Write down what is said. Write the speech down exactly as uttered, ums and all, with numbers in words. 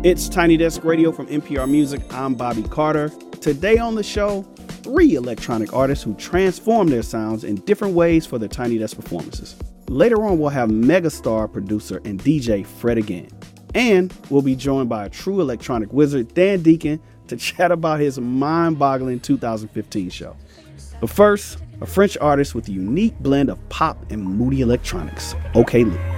It's Tiny Desk Radio from N P R Music. I'm Bobby Carter. Today on the show, three electronic artists who transform their sounds in different ways for their Tiny Desk performances. Later on, we'll have megastar producer and D J Fred again. And we'll be joined by a true electronic wizard, Dan Deacon, to chat about his mind-boggling two thousand fifteen show. But first, a French artist with a unique blend of pop and moody electronics, OK Luke.